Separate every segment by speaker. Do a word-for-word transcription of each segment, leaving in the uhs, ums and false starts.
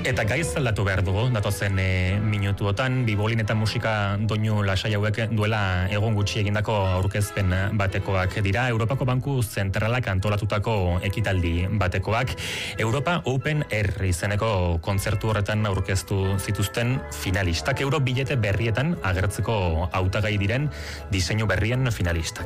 Speaker 1: Eta gaiz aldatu behar dugu, datozen e, minutuotan, bibolin eta musika doinu lasai hauek duela egon gutxi egindako aurkezpen batekoak dira. Europako Banku Zentralak antolatutako ekitaldi batekoak. Europa Open Air izeneko kontzertu horretan aurkeztu zituzten finalistak. Euro bilete berrietan agertzeko hautagai diren diseinu berrien finalistak.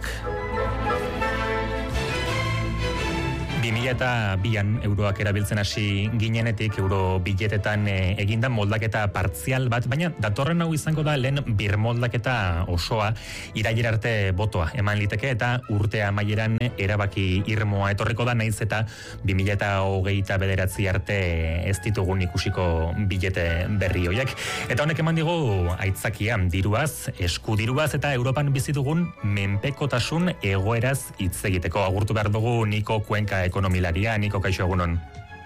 Speaker 1: bi mila eta bian euroak erabiltzen hasi ginenetik euro biletetan e, eginda moldaketa partzial bat, baina datorren hau izango da lehen birmoldaketa osoa irailera arte botoa eman liteke eta urtea amaieran erabaki irmoa etorriko da, naiz eta bi mila eta hogeita bederatzi arte ez ditugun ikusiko bilete berri horiek. Eta honek eman digu aitzakia diruaz, eskudiruaz eta Europan bizitugun menpekotasun egoeraz hitz egiteko. Agurtu behar dugu Niko Kuenka ekonomilaria. Niko, kaixo, egunon.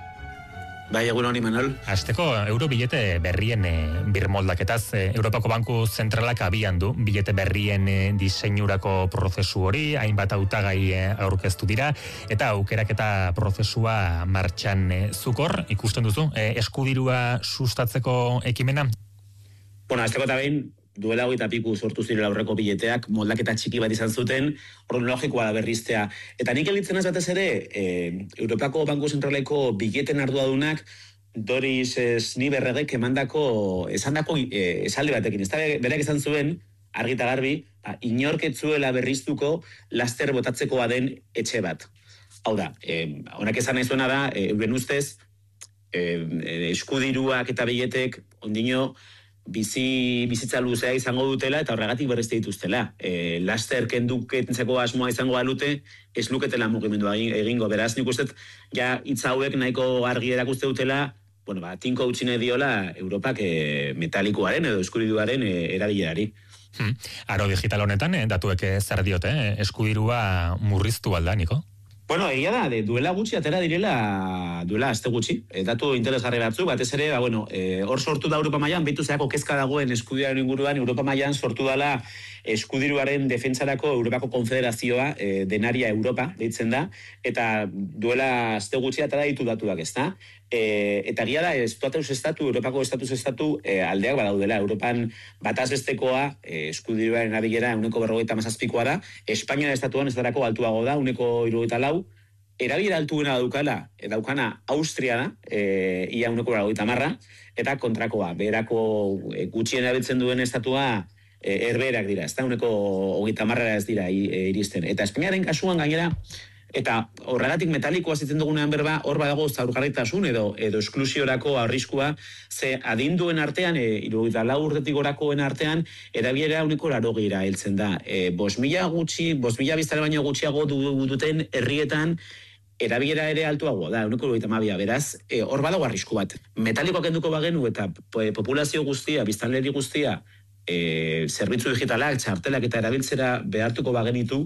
Speaker 2: Bai, egunon, Imanol.
Speaker 1: Hasteko, euro bilete berrien e, birmoldaketaz, e, Europako Banku Zentralak abian du bilete berrien e, diseinurako prozesu hori, hainbat hautagai e, aurkeztu dira, eta aukeraketa prozesua martxan e, zukor, ikusten duzu, e, eskudirua sustatzeko ekimena?
Speaker 2: Bueno, hasteko eta behin, duela hogeita piku sortu zirela aurreko bileteak, moldaketa txiki bat izan zuten, horren logikoa da berriztea. Eta nik elitzen ez batez ere, e, Europako Banku Zentraleko bileten arduadunak, Doris Sniberregek emandako, esandako e, esaldi batekin. Ez da berak izan zuen, argi eta garbi, ba, inorketzuela berriztuko laster botatzeko den etxe bat. Hau da, e, honak esan nahi zuena da, e, euren ustez, e, eskudiruak eta biletek, ondino, bizi bizitza luzea izango dutela eta horregatik berrizte dituztela. E, laster kenduketzeko asmoa izango balute, ez luketela mugimendua egingo. Beraz, nik uste, ja, hitz hauek nahiko argi erakuste dutela, bueno, ba, tinko utxine diola Europak e, metalikoaren edo eskuriduaren e, erabilerari.
Speaker 1: Hmm. Aro digital honetan, eh, datuek zer diote, eh? Eskudirua murriztu alda, Niko?
Speaker 2: Bueno, egia da, de, duela gutxi atera direla, duela aste gutxi, e, datu interesgarri batzuk, batez ere, ba, bueno, e, hor sortu da Europa mailan, behitu zeako kezka dagoen eskudiruaren inguruan, Europa mailan sortu dala eskudiruaren defentsarako Europako Konfederazioa, e, denaria Europa, deitzen da, eta duela aste gutxi atera ditu datuak, ez da? E, eta egia da, estatus estatu, Europako estatus estatu e, aldeak badaudela, Europan bataz bestekoa, e, eskudiruaren abilera uneko berrogeita mazazpikoa da, Espainia estatuan ez darako altuago da, uneko hirurogeita lau, erabilera altuena daukala, daukana Austria da, e, ia uneko berrogeita marra, eta kontrakoa, berako e, gutxien erabiltzen duen estatua e, erberak dira, ez da, uneko hogeita marra ez dira e, iristen. Eta Espainiaren kasuan gainera, eta horregatik metalikoa zitzen dugunean berba, hor badago zaurgarritasun edo edo esklusiorako arriskua, ze adinduen artean, e, hirurogeita lau urtetik gorakoen artean, erabilera uneko larogeira heltzen da. E, bost mila gutxi, bost mila biztare baino gutxiago du, duten herrietan, erabilera ere altuagoa da, uneko hirurogeita hamabia, beraz, e, hor badago arrisku bat. Metalikoak kenduko bagenu eta populazio guztia, biztanleri guztia, e, zerbitzu digitalak, txartelak eta erabiltzera behartuko bagenitu,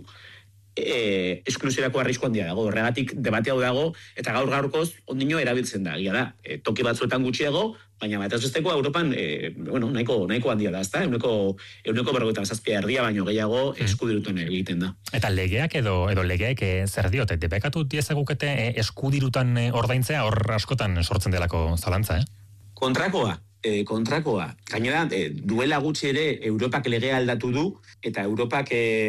Speaker 2: E, esklusiorako arrisku handia dago, horregatik debate hau dago, eta gaur gaurkoz ondino erabiltzen da, egia da, e, toki batzuetan gutxiago, baina bataz besteko Europan, e, bueno, nahiko, nahiko handia da, ezta? Euneko, euneko berrogeita zazpia erdia, baino gehiago eskudirutan egiten da.
Speaker 1: Eta legeak edo edo legeek e, zer diote, debekatu diezagukete e, eskudirutan e, ordaintzea, hor askotan sortzen delako zalantza, eh?
Speaker 2: Kontrakoa. E, kontrakoa. Gainera, e, duela gutxi ere Europak legea aldatu du, eta Europak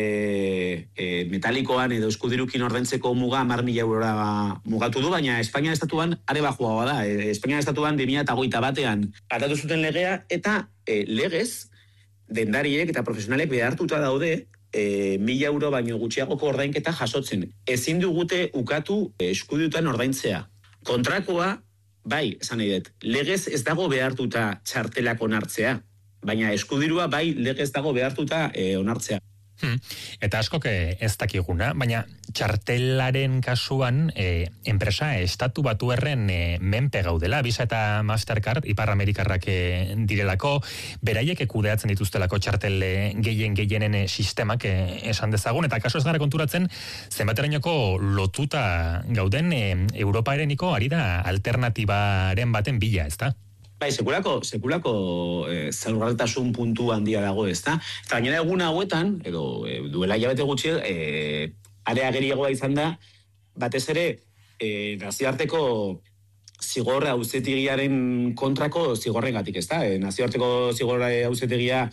Speaker 2: e, e, metalikoan edo eskudirukin ordaintzeko muga hamar mila eurora mugatu du, baina Espainia estatuan are bajoagoa da. E, Espainia estatuan bi mila hogeita batean aldatu zuten legea, eta e, legez, dendariek eta profesionalek behartuta daude, e, mila euro baino gutxiagoko ordainketa jasotzen. Ezin dugute ukatu e, eskudirutan ordaintzea. Kontrakoa, bai, esan nahi dut, legez ez dago behartuta txartelak onartzea, baina eskudirua bai legez dago behartuta e, onartzea.
Speaker 1: Hmm. Eta askok ez dakiguna, baina txartelaren kasuan e, enpresa estatu batuerren e, menpe gaudela, Visa eta Mastercard, Ipar Amerikarrak e, direlako, beraiek kudeatzen dituztelako txartel e, gehien gehienen e, sistemak e, esan dezagun, eta kaso ez gara konturatzen zenbaterainoko lotuta gauden e, Europa ereniko ari da alternatibaren baten bila, ez da?
Speaker 2: Bai, sekulako, sekulako e, zaurgartasun puntu handia dago, ez da? Eta gainera egun hauetan, edo e, duela hilabete gutxi, e, are ageriagoa izan da, batez ere, e, nazioarteko zigor auzitegiaren kontrako zigorrengatik, ezta? E, nazioarteko zigor auzitegia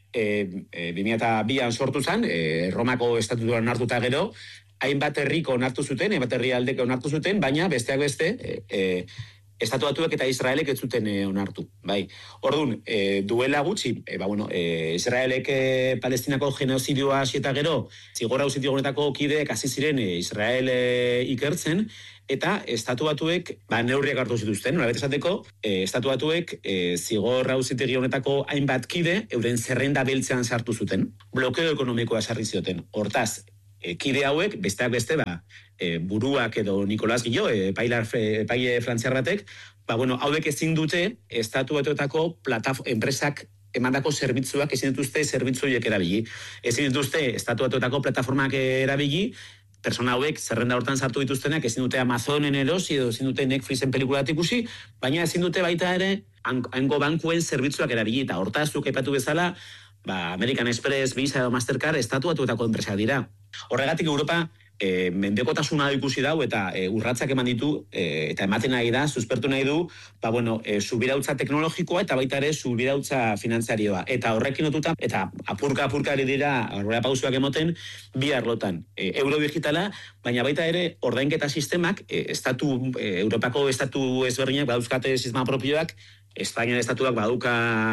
Speaker 2: e, e, bi mila bian sortu zen, e, Romako estatutuan onartuta gero, hainbat herriko onartu zuten, hainbat herrialdeko onartu zuten, baina besteak beste, e, e, Estatu Batuak eta Israelek ez zuten e, onartu, bai. Orduan, e, duela gutxi, e, ba, bueno, e, Israelek e, Palestinako genozidioa hasi eta gero, zigor auzitegi honetako kideek hasi ziren e, Israel e, ikertzen, eta Estatu Batuek ba, neurriak hartu zituzten, nola esateko, e, Estatu Batuek e, zigor auzitegi honetako hainbat kide euren zerrenda beltzean sartu zuten, blokeo ekonomikoa sarri zioten. Hortaz, e, kide hauek, besteak beste, ba, e, buruak edo Nikolas Gillo, e, pailar, e, paile frantziar batek, ba, bueno, hauek ezin dute Estatu Batuetako enpresak emandako zerbitzuak ezin dituzte zerbitzu horiek erabili. Ezin dituzte Estatu Batuetako plataformak erabili, persona hauek zerrenda hortan sartu dituztenak ezin dute Amazonen erosi edo ezin dute Netflixen pelikulat ikusi, baina ezin dute baita ere hango bankuen zerbitzuak erabili, eta hortaz zuk aipatu bezala, ba, American Express, Visa edo Mastercard Estatu Batuetako enpresak dira. Horregatik Europa E, mendekotasuna ikusi dau eta e, urratzak eman ditu e, eta ematen nahi da, suspertu nahi du, ba, bueno, e, subirautza teknologikoa eta baita ere subirautza finanziarioa. Eta horrekin lotuta, eta apurka-apurka ari dira, horrela pausuak emoten, bi arlotan. E, euro digitala, baina baita ere ordainketa sistemak, e, estatu, e, Europako estatu ezberdinak badauzkate sistema propioak, Espainian estatuak baduka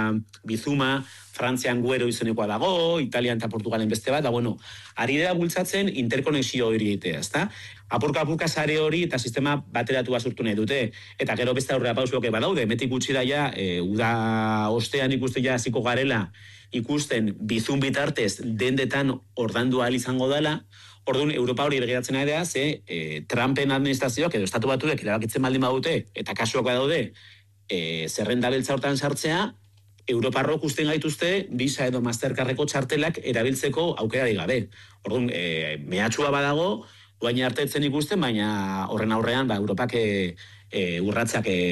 Speaker 2: Bizuma, Frantzian Guero izenekoa dago, Italian eta Portugalen beste bat, da bueno, ari dira bultzatzen interkonexio hori egitea, ezta? Apurka-apurka sare hori eta sistema bateratua sortu nahi dute, eta gero beste aurrera pausuak badaude, metik gutxi da ja, e, uda ostean ikuste ja hasiko garela, ikusten Bizum bitartez dendetan ordandu ahal izango dela. Orduan, Europa hori begiratzen ari da, ze e, Trumpen administrazioak edo Estatu Batuek erabakitzen baldin badute, eta kasuak badaude, E, zerrenda beltza hortan sartzea, Europarrok usten gaituzte Visa edo Mastercardeko txartelak erabiltzeko aukerarik gabe. Orduan, e, mehatxua badago, guain artetzen ikusten, baina horren aurrean, ba, Europak e, e, urratzak e,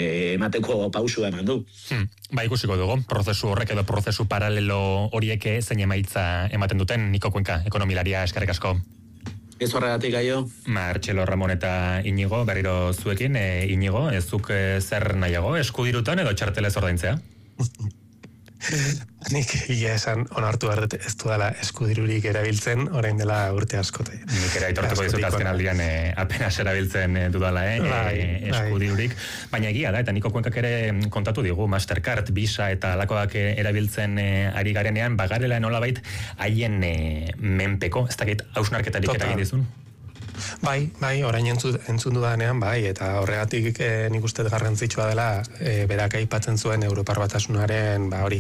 Speaker 2: emateko pausua eman du.
Speaker 1: Hmm. Ba, ikusiko dugu, prozesu horrek edo prozesu paralelo horiek zein emaitza ematen duten, Niko Kuenka, ekonomilaria, eskerrik asko.
Speaker 2: Ez horregatik gaio.
Speaker 1: Martxelo Ramon eta Inigo, berriro zuekin, e, Inigo, ezuk e, zer nahiago, eskudirutan edo txartelez ordaintzea?
Speaker 3: Nik ia esan onartu behar dut ez dudala eskudirurik erabiltzen, orain dela urte askote.
Speaker 1: Nik ere aitortuko dizut azken aldian e, apenas erabiltzen dudala, eh, bai, e, eskudirurik. Bai. Baina egia da, eta Niko Kuenkak ere kontatu digu, Mastercard, Visa eta alakoak erabiltzen e, ari garenean, bagarela nolabait haien e, menpeko, ez dakit hausnarketarik eragin dizun?
Speaker 3: Bai, bai, orain entzun, entzun dudanean, bai, eta horregatik e, nik uste garrantzitsua dela, e, berak aipatzen zuen Europar Batasunaren, ba, hori,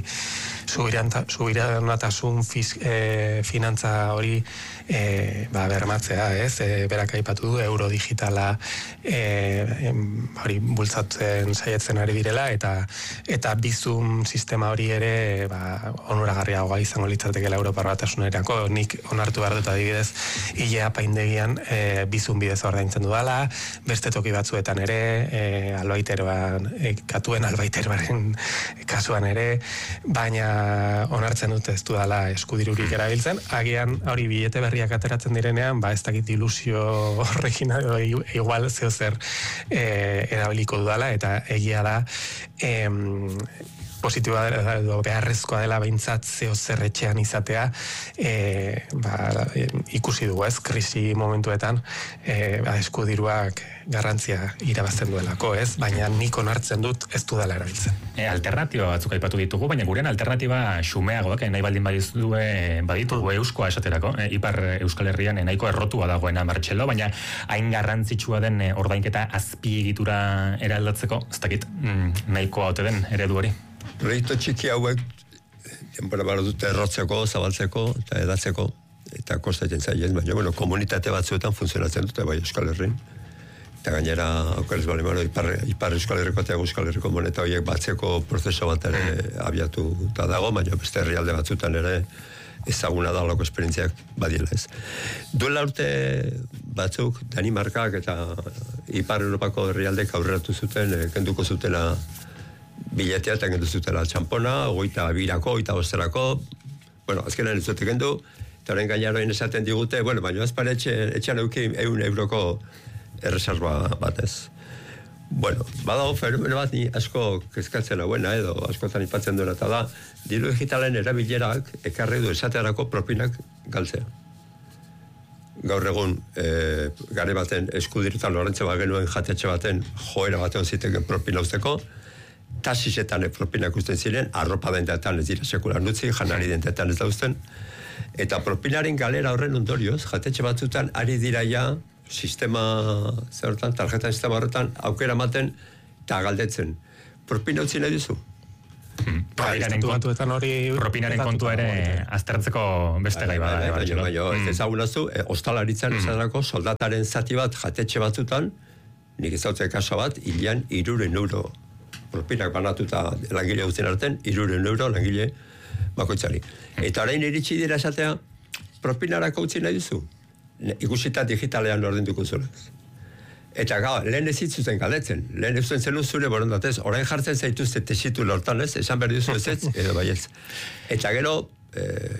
Speaker 3: subiranotasun e, finantza hori e, ba, bermatzea, ez? E, berak aipatu du, euro digitala e, em, hori bultzatzen saietzen ari direla, eta eta bizum sistema hori ere ba, onuragarriagoa izango litzatekeela Europar Batasunerako. Nik onartu behar dut adibidez, hilea paindegian e, bizun bidez ordaintzen dudala, beste toki batzuetan ere, e, albaiteroan, e, katuen albaiteroaren kasuan ere, baina onartzen dut ez dudala eskudirurik erabiltzen. Agian hori bilete berriak ateratzen direnean, ba ez dakit ilusio horrekin igual zeo zer e, erabiliko dudala, eta egia da em, positiboa edo beharrezkoa dela behintzat zeo zer etxean izatea, e, ba, e, ikusi dugu ez, krisi momentuetan e, ba, eskudiruak garrantzia irabazten duelako, ez? Baina nik onartzen dut ez dudala erabiltzen.
Speaker 1: E, alternatiba batzuk aipatu ditugu, baina gurean alternatiba xumeagoak, nahi baldin badizue, baditugu euskoa esaterako, e, Ipar Euskal Herrian nahiko errotua dagoena Martxelo, baina hain garrantzitsua den ordainketa azpiegitura eraldatzeko, ez dakit, mm, nahikoa ote den eredu hori.
Speaker 4: Proiektu txiki hauek denbora behar dute errotzeko, zabaltzeko eta edatzeko, eta kostatzen zaien, baina bueno, komunitate batzuetan funtzionatzen dute bai Euskal Herrin. Eta gainera, aukerez bali maro, Ipar, Ipar Euskal Herriko eta Euskal Herriko moneta horiek batzeko prozeso bat ere abiatu eta dago, baina beste herrialde batzuetan ere ezaguna da loko esperientziak badiela ez. Duela urte batzuk, Danimarkak eta Ipar Europako herrialdek aurreratu zuten, eh, kenduko zutela biletea eta kendu zutela txampona, ogeita birako, ogeita bosterako, bueno, azkenan ez dute kendu, eta horren gainaroen esaten digute, bueno, baina azpare etxe, etxean euki eun euroko erreserba batez. Bueno, badago fenomeno bat ni asko kezkatzen hauena edo askotan ipatzen duena, eta da, diru digitalen erabilerak ekarri du esaterako propinak galtzea. Gaur egun, e, gare baten eskudirutan lorentze bat genuen jatetxe baten joera batean ziteken propina usteko, tasisetan propinak usten ziren, arropa dentetan ez dira sekular nutzi, janari dentetan ez dauzten, eta propinaren galera horren ondorioz, jatetxe batzutan ari dira ja, sistema zertan, tarjeta sistema horretan, aukera maten eta galdetzen. Propina utzi nahi duzu?
Speaker 1: Hmm. Propinaren, kontu, hori, propinaren kontua ere aztertzeko beste gai bada.
Speaker 4: Ez ezagunaztu, ostalaritzan esanako soldataren zati bat jatetxe batzutan, nik ezautzea kaso bat, hilean iruren euro. Propinak banatuta langile guztien artean, iruren euro langile bakoitzari. Eta orain iritsi dira esatea, propinarako utzi nahi duzu? Ikusita digitalean ordenduko zure. Eta gau, lehen ez zituzten galdetzen, lehen ez zenu zure borondatez, orain jartzen zaituzte tesitu lortan ez, esan behar duzu ez ez, edo baiez. Eta gero, eh,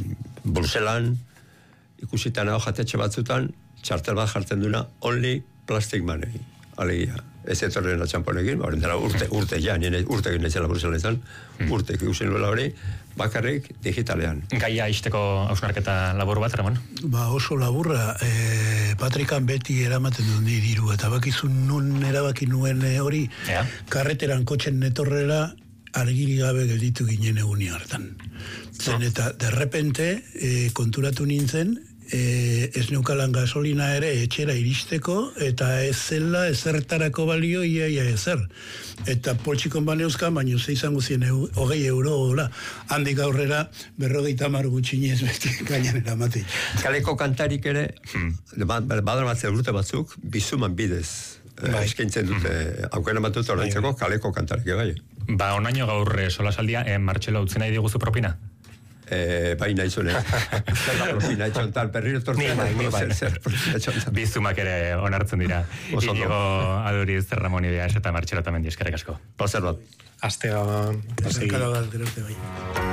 Speaker 4: Bruselan, ikusitan hau jatetxe batzutan, txartel bat jartzen duna, only plastic money, alegia. Ez etorren atxamponekin, urte, urte ja, nire urte egin ezela Bruselan izan, urte ikusen nuela hori, bakarrik digitalean.
Speaker 1: Gaia izteko hausnarketa labur bat, Ramon?
Speaker 5: Ba, oso laburra, e, Patrikan beti eramaten duen diru, eta bakizun nun erabaki nuen hori, ja. Karreteran kotxen netorrela, argiri gabe gelditu ginen eguni hartan. Zen, eta derrepente, e, konturatu nintzen, E, ez neukalan gasolina ere etxera iristeko, eta ez zela ezertarako balio iaia ezer. Eta poltsikon baneuzkan, baino ze izango zien eu, hogei euro, hola, handik aurrera berrogeita hamar gutxinez beti gainan eramate.
Speaker 4: Kaleko kantarik ere, hmm. badar batzea urte batzuk, bizuman bidez. Bai. Eskaintzen dute, hmm. aukera bat dut ordaintzeko kaleko kantarik bai.
Speaker 1: Ba, onaino gaur solasaldia, eh, Martxelo, utzen nahi diguzu propina?
Speaker 4: Eh, bai nahi zuen, zer da propina etxontal, perriro tortzen
Speaker 1: bizumak ere onartzen dira. Inigo Aduriz, Ramon Ideas eta Martxelo Tamendi, eskerrik asko.
Speaker 4: Plazer bat.
Speaker 3: Astean.
Speaker 5: Astean.